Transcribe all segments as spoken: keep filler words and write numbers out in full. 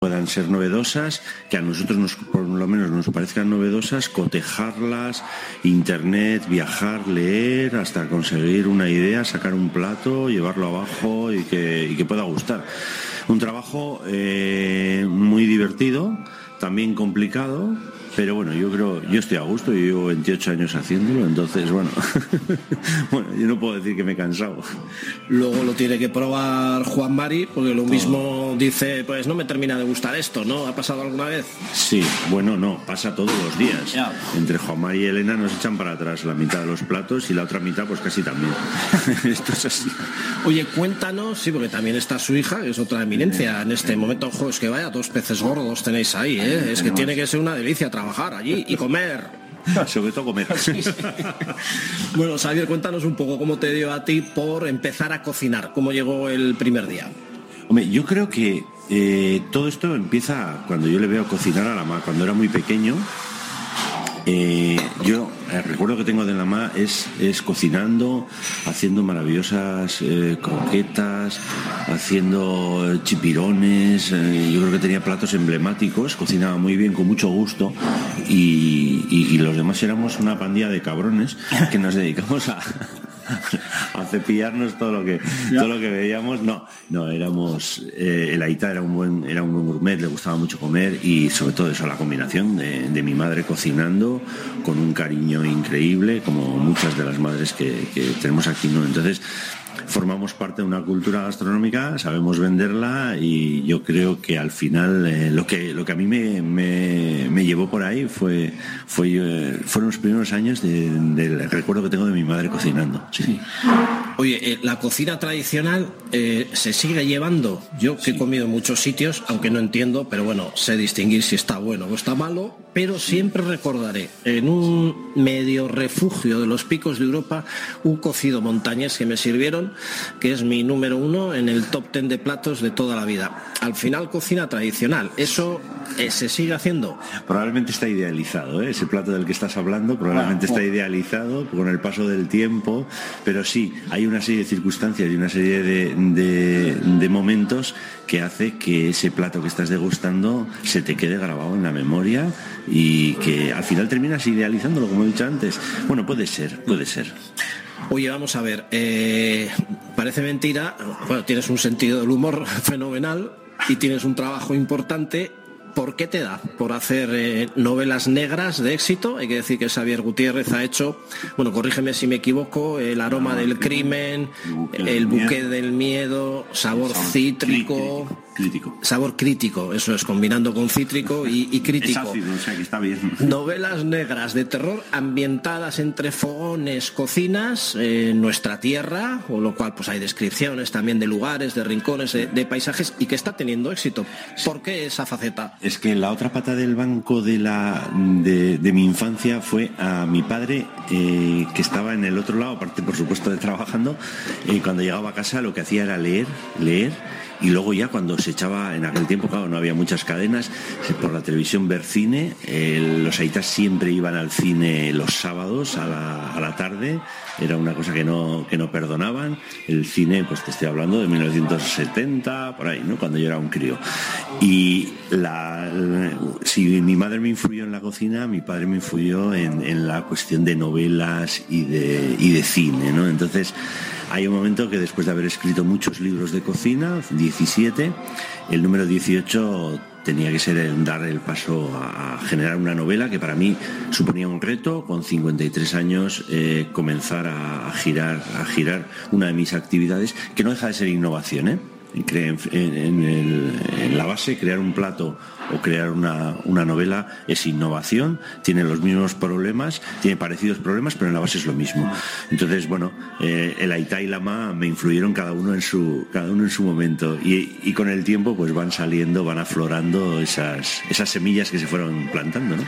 puedan ser novedosas, que a nosotros nos, por lo menos nos parezcan novedosas, cotejarlas, internet, viajar, leer, hasta conseguir una idea, sacar un plato, llevarlo abajo y que, y que pueda gustar. Un trabajo eh, muy divertido, también complicado, pero bueno, yo creo, yo estoy a gusto, yo llevo veintiocho años haciéndolo, entonces bueno, bueno, yo no puedo decir que me he cansado. Luego lo tiene que probar Juan Mari, porque lo mismo dice, pues no me termina de gustar esto, ¿no? ¿Ha pasado alguna vez? Sí, bueno, no, pasa todos los días. Yeah. Entre Juan Mari y Elena nos echan para atrás la mitad de los platos y la otra mitad pues casi también. Esto es así. Oye, cuéntanos, sí, porque también está su hija, que es otra eminencia en este momento. Ojo, es que vaya, dos peces gordos tenéis ahí, ¿eh? Es que tiene que ser una delicia trabajar allí y comer. Sobre todo comer. Sí, sí. Bueno, Xavier, cuéntanos un poco cómo te dio a ti por empezar a cocinar, cómo llegó el primer día. Hombre, yo creo que eh, todo esto empieza cuando yo le veo cocinar a la ma. Cuando era muy pequeño, eh, yo el recuerdo que tengo de la ma es, es cocinando, haciendo maravillosas eh, croquetas, haciendo chipirones. Eh, yo creo que tenía platos emblemáticos, cocinaba muy bien, con mucho gusto, y, y, y los demás éramos una pandilla de cabrones que nos dedicamos a a cepillarnos todo lo que todo lo que veíamos. No, no, éramos eh, el Aita era un buen era un buen gourmet, le gustaba mucho comer, y sobre todo eso, la combinación de, de mi madre cocinando con un cariño increíble, como muchas de las madres que, que tenemos aquí, ¿no? Entonces formamos parte de una cultura gastronómica, sabemos venderla, y yo creo que al final eh, lo que lo que a mí me, me, me llevó por ahí fue fue eh, fueron los primeros años de, del recuerdo que tengo de mi madre cocinando. Sí. Sí. Oye, eh, la cocina tradicional eh, se sigue llevando. Yo que sí. He comido en muchos sitios, aunque no entiendo, pero bueno, sé distinguir si está bueno o está malo, pero siempre recordaré en un medio refugio de los picos de Europa un cocido montañés que me sirvieron, que es mi número uno en el top ten de platos de toda la vida. Al final, cocina tradicional, ¿eso eh, se sigue haciendo? Probablemente está idealizado, ¿eh? Ese plato del que estás hablando probablemente está idealizado con el paso del tiempo, pero sí, hay una serie de circunstancias y una serie de, de, de momentos que hace que ese plato que estás degustando se te quede grabado en la memoria y que al final terminas idealizándolo, como he dicho antes. Bueno, puede ser, puede ser. Oye, vamos a ver, eh, parece mentira, bueno, tienes un sentido del humor fenomenal y tienes un trabajo importante. ¿Por qué te da? ¿Por hacer eh, novelas negras de éxito? Hay que decir que Xavier Gutiérrez ha hecho, bueno, corrígeme si me equivoco, El aroma del crimen, El buque del miedo, Sabor cítrico... Crítico. Sabor crítico, eso es, combinando con cítrico y, y crítico. Es ácido, o sea que está bien. Novelas negras de terror ambientadas entre fogones, cocinas, en eh, nuestra tierra, con lo cual pues hay descripciones también de lugares, de rincones, de, de paisajes, y que está teniendo éxito. ¿Por qué esa faceta? Es que la otra pata del banco de la de, de mi infancia fue a mi padre, eh, que estaba en el otro lado, aparte por supuesto de trabajando, y eh, cuando llegaba a casa lo que hacía era leer, leer, y luego ya cuando se echaba, en aquel tiempo claro no había muchas cadenas, por la televisión ver cine, eh, los aitas siempre iban al cine los sábados a la, a la tarde, era una cosa que no, que no perdonaban. El cine, pues te estoy hablando de mil novecientos setenta, por ahí, ¿no? Cuando yo era un crío. Y la, la, si mi madre me influyó en la cocina, mi padre me influyó en, en la cuestión de novelas y de, y de cine, ¿no? Entonces hay un momento que después de haber escrito muchos libros de cocina, diecisiete, el número dieciocho tenía que ser el dar el paso a, a generar una novela que para mí suponía un reto. Con cincuenta y tres años eh, comenzar a, a girar a girar una de mis actividades, que no deja de ser innovación, ¿eh? En, en, el, en la base, crear un plato o crear una, una novela es innovación, tiene los mismos problemas, tiene parecidos problemas, pero en la base es lo mismo. Entonces, bueno, eh, el Aita y la Ma me influyeron cada uno en su cada uno en su momento, y, y con el tiempo pues van saliendo, van aflorando esas, esas semillas que se fueron plantando, ¿no?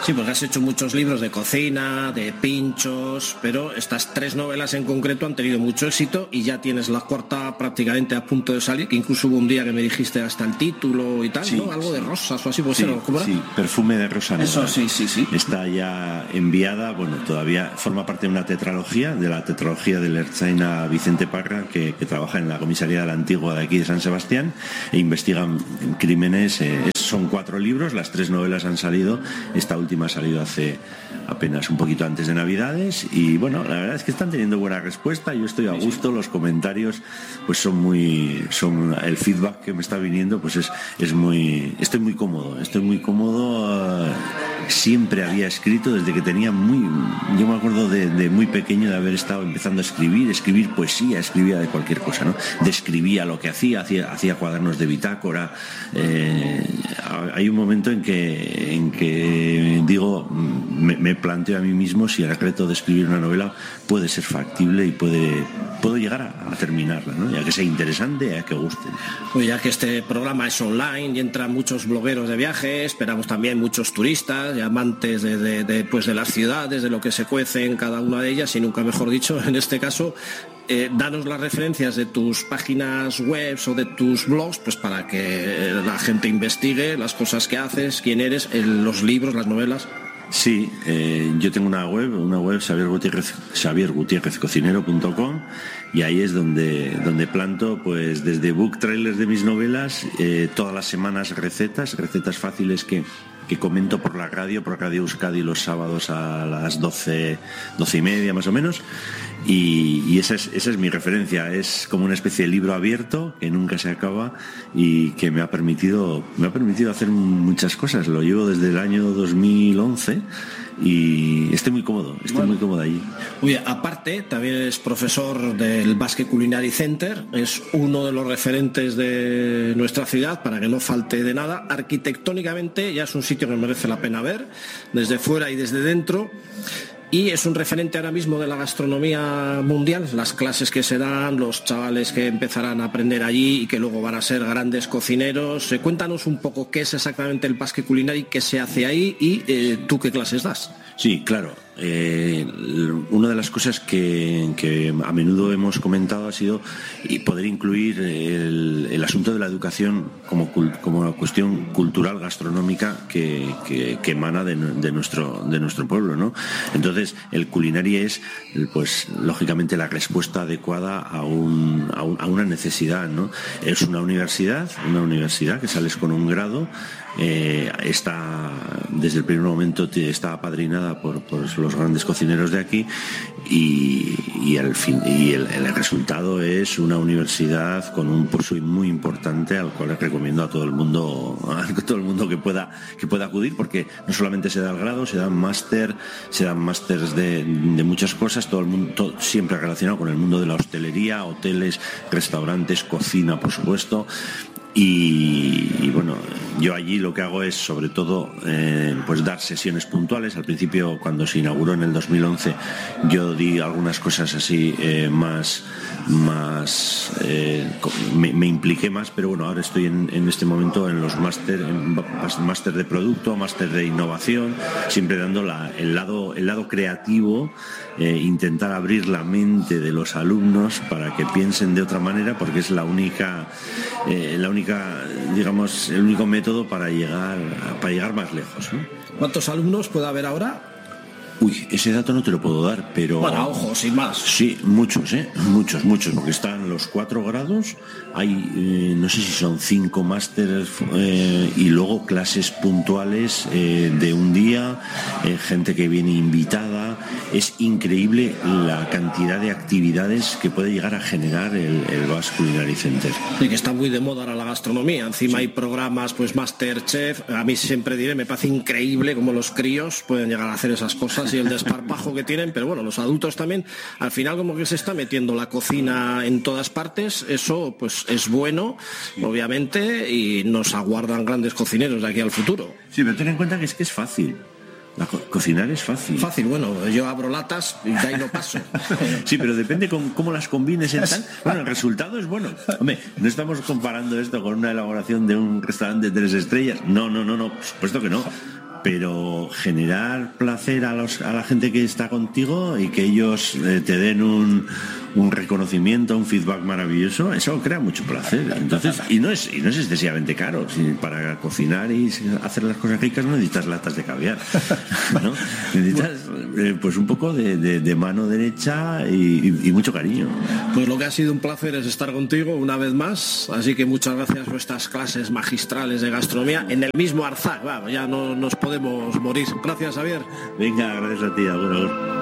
Sí, porque has hecho muchos libros de cocina, de pinchos, pero estas tres novelas en concreto han tenido mucho éxito y ya tienes la cuarta prácticamente a punto de salir, que incluso hubo un día que me dijiste hasta el título y tal, sí, ¿no? Algo sí. de rosas o así, pues sí, ¿no? ¿Cómo era? Sí, Perfume de rosa negra. Eso, sí, sí, sí. Está ya enviada, bueno, todavía forma parte de una tetralogía, de la tetralogía del Ertzaina Vicente Parra, que, que trabaja en la comisaría de la Antigua de aquí de San Sebastián e investigan crímenes. Eh, son cuatro libros, las tres novelas han salido, esta última ha salido hace apenas un poquito antes de Navidades y bueno, la verdad es que están teniendo buena respuesta, yo estoy a gusto, los comentarios pues son muy, son el feedback que me está viniendo pues es, es muy, estoy muy cómodo, estoy muy cómodo, uh, siempre había escrito desde que tenía muy, yo me acuerdo de, de muy pequeño de haber estado empezando a escribir, escribir poesía, escribía de cualquier cosa, ¿no? Describía lo que hacía, hacía, hacía cuadernos de bitácora, eh, hay un momento en que, en que digo, me, me planteo a mí mismo si el reto de escribir una novela puede ser factible y puede puedo llegar a, a terminarla, ¿no? Ya que sea interesante, ya que guste. Pues ya que este programa es online y entran muchos blogueros de viajes, esperamos también muchos turistas y amantes de, de, de, pues de las ciudades, de lo que se cuece en cada una de ellas, y nunca mejor dicho, en este caso, eh, danos las referencias de tus páginas web o de tus blogs, pues para que la gente investigue las cosas que haces, quién eres, el, los libros, las novelas. Sí, eh, yo tengo una web, una web Xavier Gutiérrez, Xavier Gutiérrez Cocinero punto com, y ahí es donde, donde planto pues desde book trailers de mis novelas, eh, todas las semanas recetas, recetas fáciles que, que comento por la radio, por Radio Euskadi los sábados a las doce, doce y media más o menos, y, y esa, es, esa es mi referencia, es como una especie de libro abierto que nunca se acaba y que me ha permitido, me ha permitido hacer muchas cosas, lo llevo desde el año dos mil once y estoy muy cómodo, estoy bueno. muy cómodo allí. Oye, aparte, también es profesor del Basque Culinary Center, es uno de los referentes de nuestra ciudad, para que no falte de nada. Arquitectónicamente ya es un sitio que merece la pena ver, desde fuera y desde dentro. Y es un referente ahora mismo de la gastronomía mundial, las clases que se dan, los chavales que empezarán a aprender allí y que luego van a ser grandes cocineros. Eh, cuéntanos un poco qué es exactamente el Basque Culinary, qué se hace ahí y eh, tú qué clases das. Sí, claro. Eh, una de las cosas que, que a menudo hemos comentado ha sido poder incluir el, el asunto de la educación como, como una cuestión cultural gastronómica que, que, que emana de, de, nuestro, de nuestro pueblo, ¿no? Entonces el Culinary es pues lógicamente la respuesta adecuada a, un, a, un, a una necesidad, ¿no? Es una universidad, una universidad que sales con un grado. Eh, está desde el primer momento está apadrinada por, por los grandes cocineros de aquí y, y, el, fin, y el, el resultado es una universidad con un curso muy importante al cual recomiendo a todo el mundo a todo el mundo que pueda que pueda acudir, porque no solamente se da el grado, se dan máster, se dan másters de, de muchas cosas, todo el mundo todo, siempre relacionado con el mundo de la hostelería, hoteles, restaurantes, cocina, por supuesto. Y, y bueno, yo allí lo que hago es sobre todo eh, pues dar sesiones puntuales. Al principio, cuando se inauguró en el dos mil once, yo di algunas cosas así eh, más más eh, me, me impliqué más, pero bueno, ahora estoy en, en este momento en los máster en máster de producto, máster de innovación, siempre dando la, el lado el lado creativo, eh, intentar abrir la mente de los alumnos para que piensen de otra manera, porque es la única eh, la única digamos el único método para llegar para llegar más lejos, ¿no? ¿Cuántos alumnos puede haber ahora? Uy, ese dato no te lo puedo dar, pero... Bueno, ojo, sin más. Sí, muchos, ¿eh? Muchos, muchos, porque están los cuatro grados, hay, eh, no sé si son cinco másteres eh, y luego clases puntuales eh, de un día, eh, gente que viene invitada. Es increíble la cantidad de actividades que puede llegar a generar el, el Basque Culinary Center. Y que está muy de moda ahora la gastronomía. Encima sí. Hay programas, pues Masterchef. A mí siempre diré, me parece increíble cómo los críos pueden llegar a hacer esas cosas y el desparpajo que tienen, pero bueno, los adultos también, al final como que se está metiendo la cocina en todas partes, eso pues es bueno, obviamente, y nos aguardan grandes cocineros de aquí al futuro. Sí, pero ten en cuenta que es que es fácil. La co- cocinar es fácil. Fácil, bueno, yo abro latas y de ahí no paso. Sí, pero depende con cómo las combines en tal. Bueno, el resultado es bueno. Hombre, no estamos comparando esto con una elaboración de un restaurante de tres estrellas. No, no, no, no, por supuesto que no. pero generar placer a, los, a la gente que está contigo y que ellos eh, te den un, un reconocimiento, un feedback maravilloso, eso crea mucho placer. Entonces, y no es, y no es excesivamente caro. Si para cocinar y hacer las cosas ricas no necesitas latas de caviar, ¿no? Necesitas eh, pues un poco de, de, de mano derecha y, y, y mucho cariño. Pues lo que ha sido un placer es estar contigo una vez más, así que muchas gracias por estas clases magistrales de gastronomía en el mismo Arzac. Vamos, ya no nos podemos morir. Gracias, Javier. Venga, gracias a ti, agur, agur.